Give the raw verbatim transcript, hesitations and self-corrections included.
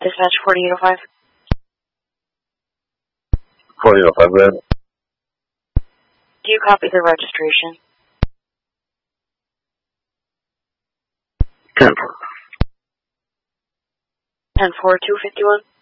Dispatch forty oh five. forty oh five, red. Do you copy the registration? ten. ten four two fifty-one.